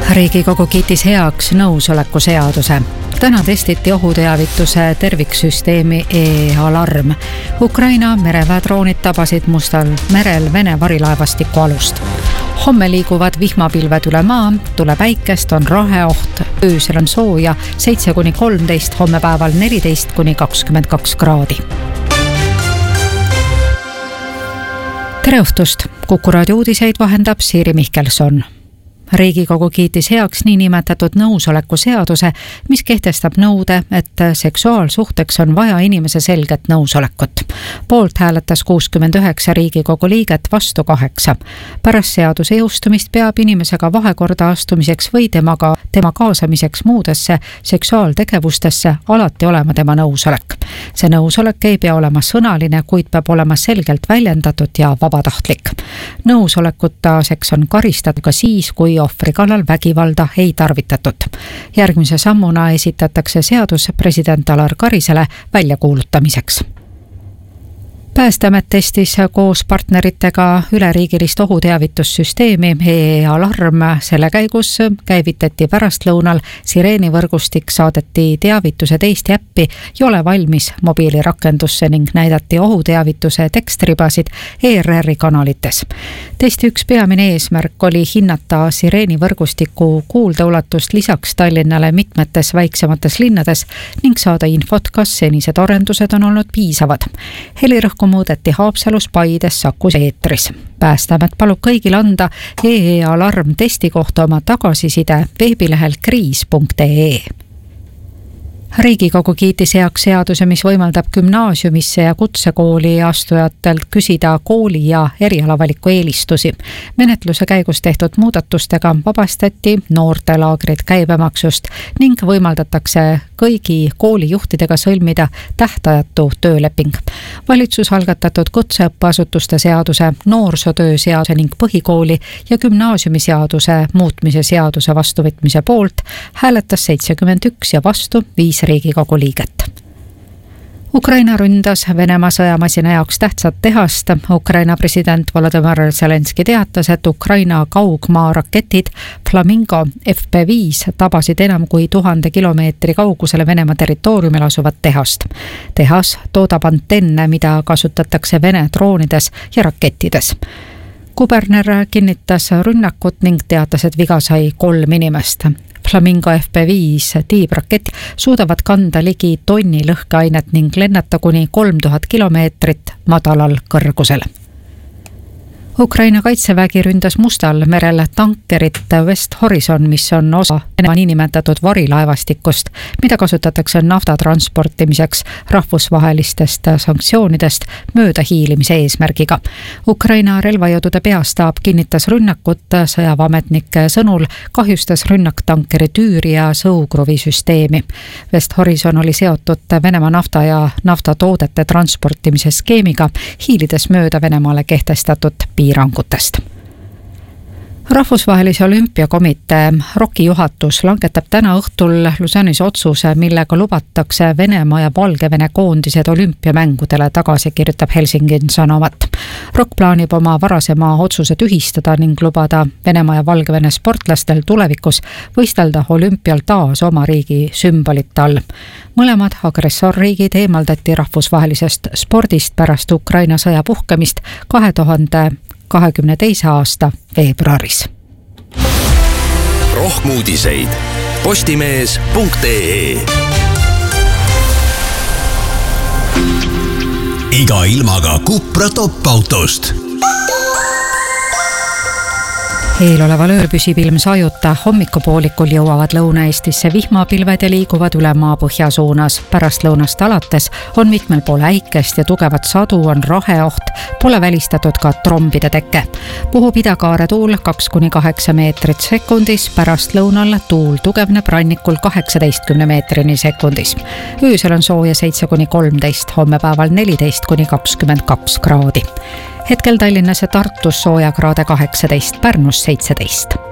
Riigikogu kiitis heaks nõusoleku seaduse. Täna testiti ohuteavituse terviksüsteemi e-alarm. Ukraina mereväedroonid tabasid Mustal merel Vene varilaevastiku alust. Homme liiguvad vihmapilved üle maa, tule päikest, on raheoht, öösel on sooja 7-13, homme päeval 14-22 kraadi. Tere õhtust! Kuku raadio uudiseid vahendab Siiri Mihkelson. Riigikogu kiitis heaks niinimetatud nõusoleku seaduse, mis kehtestab nõude, et seksuaalsuhteks on vaja inimese selget nõusolekut. Poolt hääletas 69 Riigikogu liiget, vastu 8. Pärast seaduse jõustumist peab inimesega vahekorda astumiseks või tema kaasamiseks muudesse seksuaaltegevustesse alati olema tema nõusolek. See nõusolek ei pea olema sõnaline, kuid peab olema selgelt väljendatud ja vabatahtlik. Nõusolekuta seks on karistatud ka siis, kui ohvri kallal vägivalda ei tarvitatud. Järgmise sammuna esitatakse seadus president Alar Karisele väljakuulutamiseks. Päästeamet testis koos partneritega üleriigilist ohuteavitussüsteemi e-alarm. Selle käigus käivitati pärastlõunal sireenivõrgustik, saadeti teavitused Eesti äppi Jole valmis mobiilirakendusse ning näidati ohuteavituse tekstribasid ERR-i kanalites. Testi üks peamine eesmärk oli hinnata sireenivõrgustiku kuuldeulatust lisaks Tallinnale mitmetes väiksemates linnades ning saada infot, kas senised arendused on olnud piisavad. Helirõhku muudeti Haapsalus, Paides, Sakus eetris. Päästeamet palub kõigil anda e-alarm testi kohta oma tagasiside veebilehel kriis.ee. Riigikogu kiitis heaks seaduse, mis võimaldab gümnaasiumisse ja kutsekooli astujatelt küsida kooli ja erialavaliku eelistusi. Menetluse käigus tehtud muudatustega vabastati noortelaagrid käibemaksust ning võimaldatakse kõigi koolijuhtidega sõlmida tähtajatu tööleping. Valitsus algatatud kutseõppeasutuste seaduse, noorsootöö seaduse ning põhikooli ja gümnaasiumiseaduse muutmise seaduse vastuvõtmise poolt hääletas 71 ja vastu 5 Riigikogu liiget. Ukraina ründas Venemaa sõjamasina jaoks tähtsat tehast. Ukraina president Volodymyr Zelenski teatas, et Ukraina kaugmaaraketid Flamingo FP5 tabasid enam kui 1000 kilomeetri kaugusele Venemaa territooriumil asuvat tehast. Tehas toodab antenne, mida kasutatakse Vene droonides ja rakettides. Kuberner kinnitas rünnakut ning teatas, et viga sai 3 inimest. Flamingo FP5 tiibrakett suudavad kanda ligi tonni lõhkeainet ning lennata kuni 3000 kilomeetrit madalal kõrgusel. Ukraina kaitsevägi ründas Mustal merel tankerit West Horizon, mis on osa Venemaa niinimetatud varilaevastikust, mida kasutatakse nafta transportimiseks rahvusvahelistest sanktsioonidest mööda hiilimise eesmärgiga. Ukraina relvajõudude peastaap kinnitas rünnakut, sõjaväeametnike sõnul kahjustas rünnak tankeri tüüri ja sõukruvisüsteemi. West Horizon oli seotud Venemaa nafta ja naftatoodete transportimise skeemiga, hiilides mööda Venemaale kehtestatud piirangutest. Rahvusvahelise olümpiakomitee ROK-i juhatus langetab täna õhtul Lausanne'is otsuse, millega lubatakse Venemaa ja Valgevene koondised olümpiamängudele tagasi, kirjutab Helsingin Sanomat. ROK plaanib oma varasema otsuse tühistada ning lubada Venemaa ja Valgevene sportlastel tulevikus võistelda olümpial taas oma riigi sümbolite all. Mõlemad agressorriigid eemaldati rahvusvahelisest spordist pärast Ukraina sõja puhkemist 2022. aasta veebruaris. Rohkem uudiseid postimees.ee. Iga ilmaga Cupra top-autost. Eeloleval ööl püsib ilm sajuta, hommikupoolikul jõuavad Lõuna-Eestisse vihmapilved ja liiguvad üle maapõhja suunas. Pärast lõunast alates on mitmel pool äikest ja tugevat sadu, on raheoht, pole välistatud ka trombide teke. Puhub idakaare tuul 2-8 meetrit sekundis, pärast lõunal tuul tugevneb rannikul 18 meetrini sekundis. Öösel on sooja 7-13, homme päeval 14-22 kraadi. Hetkel Tallinnas ja Tartus sooja kraade 18, Pärnus 17.